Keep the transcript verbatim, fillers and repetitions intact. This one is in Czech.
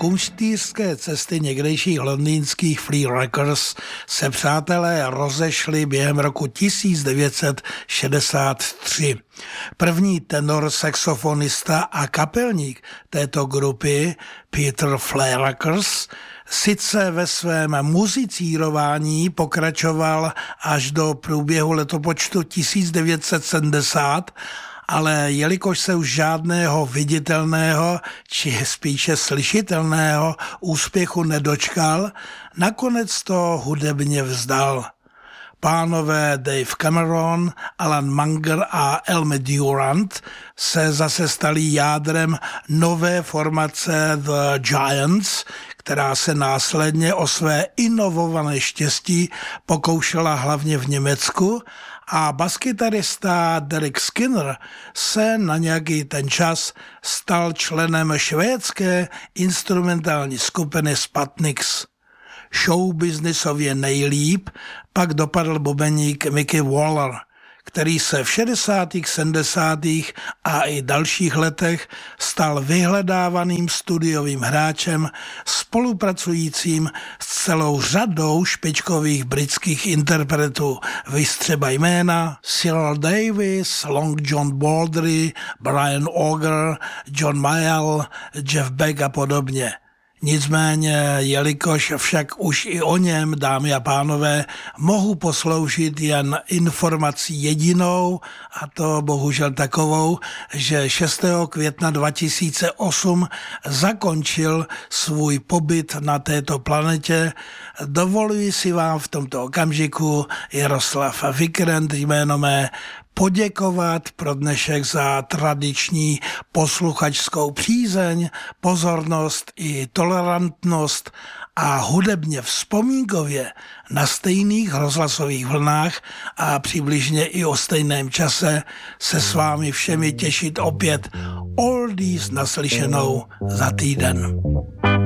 kunštýřské cesty někdejších londýnských Flea Records se přátelé rozešli během roku tisíc devět set šedesát tři. První tenor saxofonista a kapelník této grupy Peter Flarekers sice ve svém muzicírování pokračoval až do průběhu letopočtu tisíc devět set sedmdesát, ale jelikož se už žádného viditelného či spíše slyšitelného úspěchu nedočkal, nakonec to hudebně vzdal. Pánové Dave Cameron, Alan Munger a Elmer Durant se zase stali jádrem nové formace The Giants, která se následně o své inovované štěstí pokoušela hlavně v Německu, a baskytarista Derek Skinner se na nějaký ten čas stal členem švédské instrumentální skupiny Sputniks. Showbiznisově nejlíp pak dopadl bubeník Mickey Waller, který se v šedesátých, sedmdesátých a i dalších letech stal vyhledávaným studiovým hráčem spolupracujícím s celou řadou špičkových britských interpretů. Viz třeba jména Cyril Davis, Long John Baldry, Brian Auger, John Mayall, Jeff Beck a podobně. Nicméně, jelikož však už i o něm, dámy a pánové, mohu posloužit jen informací jedinou, a to bohužel takovou, že šestého května dva tisíce osm zakončil svůj pobyt na této planetě, dovoluji si vám v tomto okamžiku, Jaroslav Vikrent jméno mé, poděkovat pro dnešek za tradiční posluchačskou přízeň, pozornost i tolerantnost a hudebně vzpomínkově na stejných rozhlasových vlnách a přibližně i o stejném čase se s vámi všemi těšit opět oldies naslyšenou za týden.